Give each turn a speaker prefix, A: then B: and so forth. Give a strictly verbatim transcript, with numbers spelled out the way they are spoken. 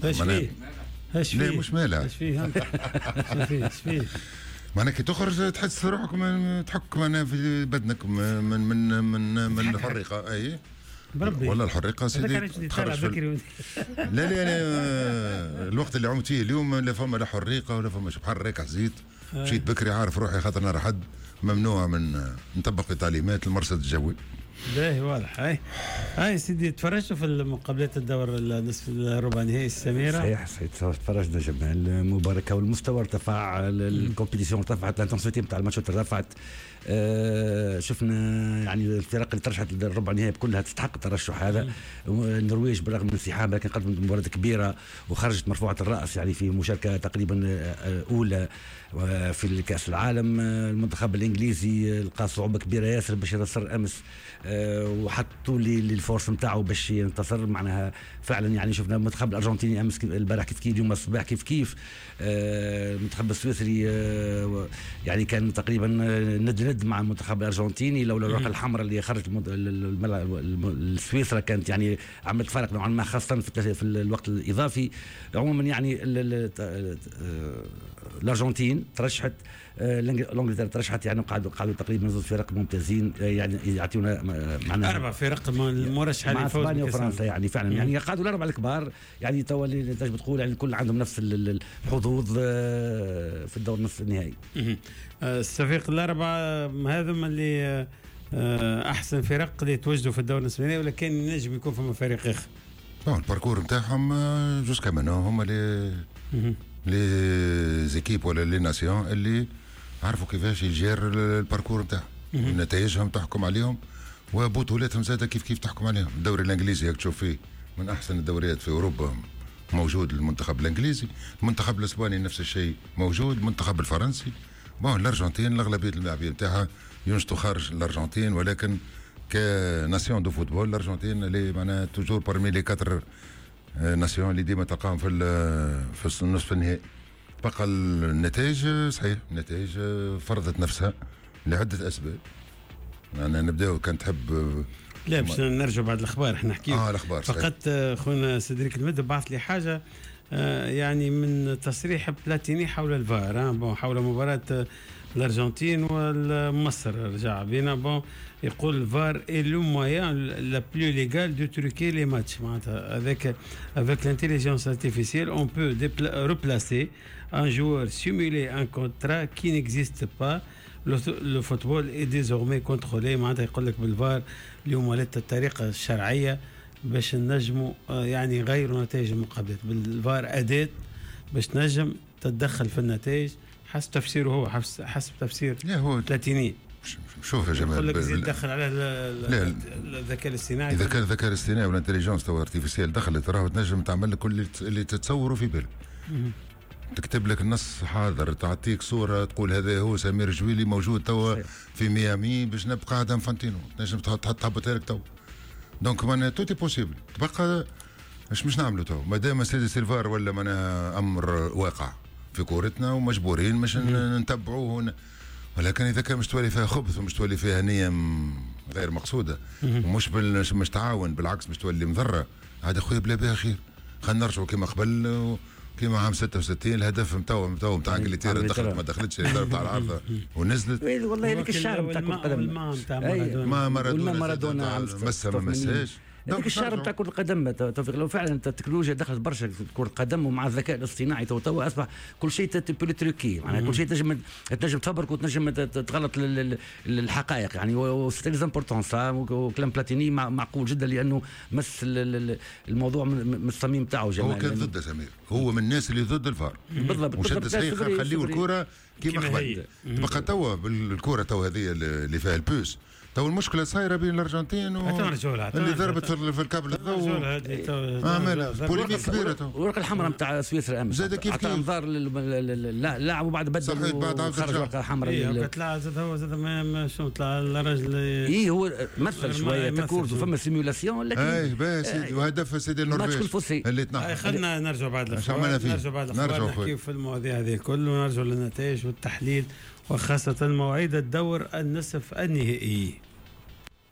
A: ايش فيه؟ ايش فيه؟
B: لا مش مالها.
A: ايش فيه انت؟ ايش فيه؟ ايش فيه؟
B: معناها كي تخرج تحس روحك من تحك معناها في بدنك من من من من الحريقه. اي
A: بربي
B: والله الحريقه سيدي تخرج في ال... لا لا لا الوقت اللي عمت فيه اليوم لا فما لا حريقه ولا فما بحال ريك حزيت. مشيت بكري عارف روحي خاطر نهار حد ممنوع من نطبق تعليمات المرصد الجوي.
A: باهي واضح. هاي هاي سيدي تفرجتوا في مقابلات الدور النصف الربع نهائي السميره؟
C: صحيح صحيح تفرجنا جمال مباركه والمستوى ارتفع الكومبيتيسيون ارتفعت الانتنسيتي نتاع الماتشات ارتفعت. آه شفنا يعني الفرق اللي ترشحت للربع النهائي كلها تستحق الترشح هذا. النرويج بالرغم من انسحابها لكن قدمت مباراه كبيره وخرجت مرفوعه الراس يعني في مشاركه تقريبا اولى في كاس العالم. المنتخب الانجليزي لقى صعوبه كبيره ياسر باش ينتصر امس وحطوا لي الفورس نتاعو باش ينتصر. معناها فعلا يعني شفنا المنتخب الارجنتيني امس البارح كيف كيف اليوم الصباح كيف كيف. المنتخب السويسري يعني كان تقريبا ند ند مع المنتخب الارجنتيني لولا الورقه الحمراء اللي خرجت سويسرا كانت يعني عملت فرق نوعا ما خاصه في الوقت الاضافي. عموما يعني الارجنتين ترشحت الانجلترا ترشحت يعني قعدوا قعدوا تقريبا زوج فرق ممتازين يعني يعطيونا
A: معناها اربع فرق المرشحه
C: مع اسبانيا وفرنسا يعني فعلا مم. يعني قعدوا الاربعه الكبار يعني تو اللي تجب تقول يعني الكل عندهم نفس الحظوظ في الدور نصف النهائي.
A: الصفيق الاربعه هذم اللي احسن فرق اللي تواجدوا في الدور نصف النهائي ولا كان ينجم يكون فما فريق اخر؟
B: الباركور نتاعهم جوز كمان هما اللي لي زيكيب ولا لي ناسيون اللي عرفوا كيفاش يجير الباركور نتاعهم نتائجهم تحكم عليهم وبطولاتهم زاده كيف كيف تحكم عليهم. الدوري الانجليزي هيك تشوف فيه من احسن الدوريات في اوروبا موجود المنتخب الانجليزي. المنتخب الاسباني نفس الشيء موجود. المنتخب الفرنسي بون الارجنتين الاغلبيه اللاعبين نتاعها ينشطوا خارج الارجنتين ولكن كناسيون دو فوتبول الارجنتين اللي معناها توجور بارمي لي كاتر ناسيون اللي ديما تلقاهم في في النصف النهائي. بقى النتائج صحيح النتائج فرضت نفسها لعده اسباب. انا نبداو كان تحب
A: لا باش نرجع بعد الاخبار احنا نحكيو
B: اه الاخبار
A: فقط. خونا سيدريك المد بعث لي حاجه آه يعني من تصريح بلاتيني حول الفار آه بون حول مباراه الارجنتين ومصر رجع بينا بون يقول الفار اي لو مويان لا بلو ليغال دو تروكي لي ماتش معناتها avec avec l'intelligence artificielle on peut replacer un joueur simuler un contrat qui n'existe pas. le football est désormais contrôlé معناتها يقول لك بالفار اليوم ولات الطريقه الشرعيه باش نجموا يعني غيروا نتائج المقابلات بالفار اداه باش تنجم تتدخل في النتائج حسب تفسيره هو حسب حسب تفسير بلاتيني.
B: شوف يا جماعه
A: يقول لك يزيد دخل على الذكاء الاصطناعي.
B: اذا كان الذكاء الاصطناعي والانتليجنس تو ارتيفيسيال دخلت راهو تنجم تعمل لك كل اللي تتصوره في بالك. تكتب لك النص حاضر تعطيك صوره تقول هذا هو سمير جويلي موجود توا في ميامي باش نبقى ادم فانتينو تنجم تحط تهبطها لك تو. دونك معناها توتي بوسيبل تبقى اش مش نعملوا تو ما دام سيدي سيلفار ولا معناها امر واقع في كورتنا ومجبورين مش نتبعوه. ولكن اذا كان مش تولي فيها خبث ومش تولي فيها نيه غير مقصوده ومش مش تعاون بالعكس مش تولي مضره هذا خويا بلا بها خير. خلينا نرجعوا كما قبل كيما عام ستة وستين الهدف نتاعو نتاعو نتاع انجلترا دخلت ما دخلتش الاداره نتاع العارضه ونزلت.
C: والله هذيك الشعر نتاع كره القدم
B: ما مارادونا مسها ما مساش
C: هذيك الشعر نتاع كره القدم توفيق. لو فعلا التكنولوجيا دخلت برشا في كره القدم ومع الذكاء الاصطناعي تو تو اصبح كل شيء تبوليتريكي معناها كل شيء تنجم تنجم تفبرك وتنجم تغلط الحقائق يعني وسيتي امبورطونس. وكلام بلاتيني معقول جدا لانه مس الموضوع من الصميم نتاعو.
B: هو كان ضد سمير هو من الناس اللي ضد الفار
C: بالضبط
B: وشد صحيح خليوا الكره كيما قبل. تبقى توا بالكره تو هذه اللي فيها البوس تو المشكله صايره بين الارجنتين و... اللي ضربت في الكابل الضوء عمل بوليميك كبيره تو.
C: الورقه الحمراء نتاع سويسرا امس
B: زاد كيف كيف
C: انذار لاعب وبعد بدل وخرج ورقه حمراء.
A: اي طلع زاد هو زاد ما شنو طلع الراجل
C: اي هو مثل شويه تكورد وفما سيمولاسيون لكن
B: اي باس وهدف سيدي النرويج اللي
A: تنحى. خلينا نرجع بعد الاخبار نرجع بعد الاخبار نحكيو في المواضيع هذه كله ونرجع للنتائج والتحليل وخاصه موعد الدور النصف النهائي.